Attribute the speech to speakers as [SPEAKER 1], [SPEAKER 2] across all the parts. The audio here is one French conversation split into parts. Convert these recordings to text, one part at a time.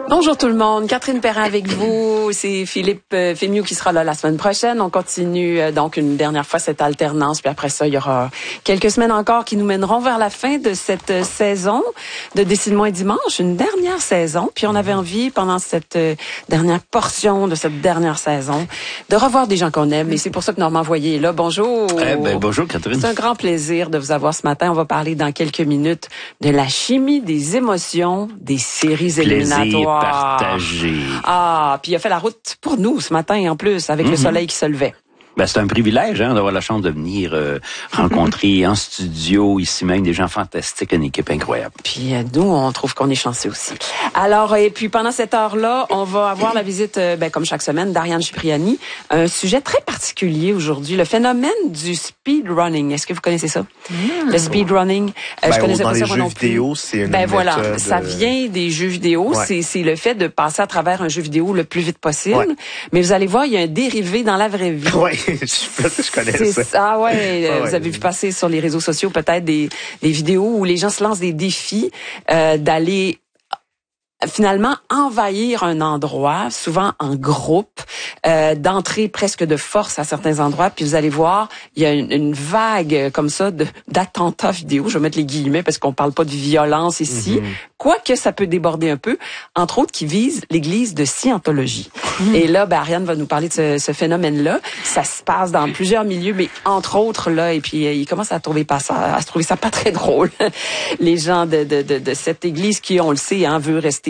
[SPEAKER 1] Bonjour tout le monde, Catherine Perrin avec vous, c'est Philippe Fémieux qui sera là la semaine prochaine. On continue donc une dernière fois cette alternance, puis après ça, il y aura quelques semaines encore qui nous mèneront vers la fin de cette saison de Décide-moi dimanche, une dernière saison. Puis on avait envie, pendant cette dernière portion de cette dernière saison, de revoir des gens qu'on aime. Et c'est pour ça que Normand Voyer est là. Bonjour.
[SPEAKER 2] Bonjour Catherine.
[SPEAKER 1] C'est un grand plaisir de vous avoir ce matin. On va parler dans quelques minutes de la chimie des émotions des séries éliminatoires.
[SPEAKER 2] Partagé.
[SPEAKER 1] Ah, puis il a fait la route pour nous ce matin en plus, avec le soleil qui se levait.
[SPEAKER 2] Ben, c'est un privilège d'avoir la chance de venir rencontrer en studio, ici même, des gens fantastiques, une équipe incroyable.
[SPEAKER 1] Puis nous, on trouve qu'on est chanceux aussi. Alors, et puis pendant cette heure-là, on va avoir la visite, comme chaque semaine, d'Ariane Cipriani. Un sujet très particulier aujourd'hui, le phénomène du speedrunning. Est-ce que vous connaissez ça? Le speedrunning.
[SPEAKER 3] Je connaissais pas ça moi non plus. Vidéo, c'est une méthode...
[SPEAKER 1] ça vient des jeux vidéo. Ouais. C'est le fait de passer à travers un jeu vidéo le plus vite possible. Ouais. Mais vous allez voir, il y a un dérivé dans la vraie vie.
[SPEAKER 3] Ouais. Je connais ça.
[SPEAKER 1] Ah ouais, vous avez vu passer sur les réseaux sociaux peut-être des vidéos où les gens se lancent des défis d'aller finalement envahir un endroit, souvent en groupe, d'entrer presque de force à certains endroits, puis vous allez voir, il y a une vague comme ça d'attentats vidéo, je vais mettre les guillemets parce qu'on parle pas de violence ici, quoique ça peut déborder un peu, entre autres qui vise l'église de Scientologie. Et là, Ariane va nous parler de ce phénomène-là. Ça se passe dans plusieurs milieux, mais entre autres là, et puis il commence à se trouver ça pas très drôle. Les gens de cette église qui, on le sait, veut rester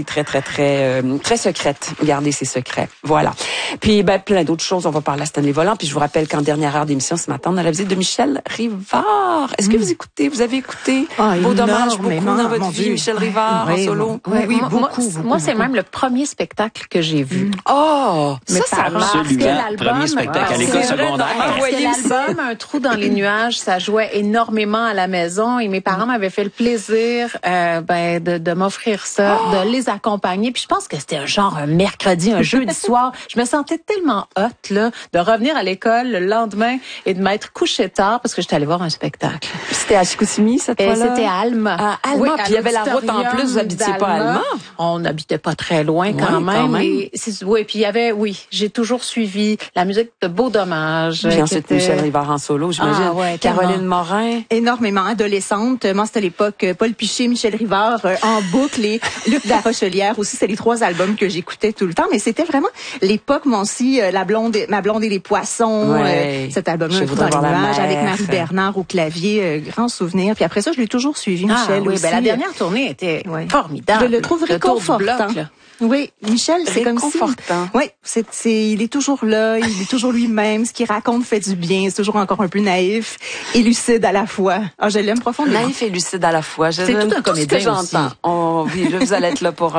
[SPEAKER 1] très secrète, garder ses secrets. Voilà. Puis plein d'autres choses, on va parler à Stanley Volant, puis je vous rappelle qu'en dernière heure d'émission ce matin, on a la visite de Michel Rivard. Est-ce que vous avez écouté Beau Dommage beaucoup dans votre vie, Michel Rivard en solo?
[SPEAKER 4] Oui, moi c'est même le premier spectacle que j'ai vu.
[SPEAKER 1] Oh,
[SPEAKER 4] mais
[SPEAKER 1] ça marche.
[SPEAKER 2] Absolument. Premier spectacle à l'école secondaire.
[SPEAKER 4] L'album Un trou dans les nuages, ça jouait énormément à la maison et mes parents m'avaient fait le plaisir de m'offrir ça, de les accompagner. Puis je pense que c'était un mercredi, un jeudi soir. Je me sentais tellement hot là de revenir à l'école le lendemain et de m'être couchée tard parce que j'étais allée voir un spectacle.
[SPEAKER 1] C'était à Chicoutimi cette fois-là?
[SPEAKER 4] C'était à Alma.
[SPEAKER 1] À Alma. Oui, puis il y avait la route en plus. Vous habitiez pas à Alma?
[SPEAKER 4] On n'habitait pas très loin quand même. Et puis il y avait, j'ai toujours suivi la musique de Beau Dommage.
[SPEAKER 1] Puis ensuite Michel Rivard en solo, j'imagine. Caroline Morin.
[SPEAKER 5] Énormément adolescente. Moi, c'était à l'époque Paul Piché, Michel Rivard en boucle et Luc Larochelière aussi. C'est les 3 albums que j'écoutais tout le temps. Mais c'était vraiment l'époque, moi aussi, Ma blonde et les poissons. Cet album-là, Un trou dans les nuages, avec Marie Bernard au clavier. Grand souvenir. Puis après ça, je l'ai toujours suivi, Michel aussi.
[SPEAKER 4] La dernière tournée était formidable.
[SPEAKER 5] Je le trouve réconfortant. Oui, Michel, c'est comme si... Oui, il est toujours là, il est toujours lui-même. Ce qu'il raconte fait du bien. C'est toujours encore un peu naïf et lucide à la fois. Ah, je l'aime profondément.
[SPEAKER 1] Naïf et lucide à la fois.
[SPEAKER 4] C'est tout un comédien
[SPEAKER 1] ce que j'entends. Vous allez être là pour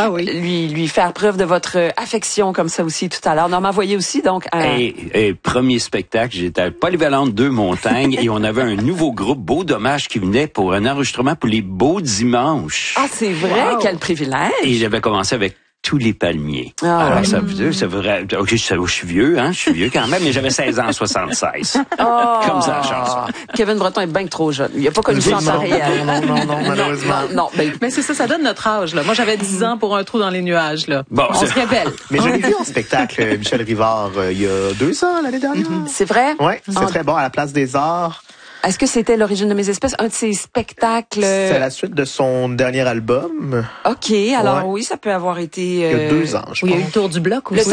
[SPEAKER 1] lui faire preuve de votre affection comme ça aussi tout à l'heure. Normand Voyer aussi, donc.
[SPEAKER 2] Premier spectacle, j'étais à Polyvalente 2 Montagnes et on avait un nouveau groupe Beau Dommage qui venait pour un enregistrement pour les Beaux Dimanches.
[SPEAKER 1] Ah, c'est vrai, quel privilège.
[SPEAKER 2] Et j'avais commencé avec Tous les palmiers. Alors, ça veut dire, c'est vrai. Ok, je suis vieux, je suis vieux quand même, mais j'avais 16 ans en 76. Comme ça, la chanson.
[SPEAKER 1] Kevin Breton est bien trop jeune. Il a pas connu ça en temps réel.
[SPEAKER 3] Non, malheureusement.
[SPEAKER 1] Non,
[SPEAKER 4] mais c'est ça donne notre âge, là. Moi, j'avais 10 ans pour Un trou dans les nuages, là.
[SPEAKER 2] Bon,
[SPEAKER 4] on se révèle.
[SPEAKER 3] Mais je l'ai vu en spectacle, Michel Rivard, il y a 2 ans, l'année dernière.
[SPEAKER 1] C'est vrai?
[SPEAKER 3] Oui, c'est très bon, à la Place des Arts.
[SPEAKER 1] Est-ce que c'était L'origine de mes espèces, un de ses spectacles?
[SPEAKER 3] C'est la suite de son dernier album.
[SPEAKER 1] OK, alors oui, ça peut avoir été...
[SPEAKER 3] Il y a 2 ans, je pense.
[SPEAKER 4] Il y a eu le Tour du Bloc aussi.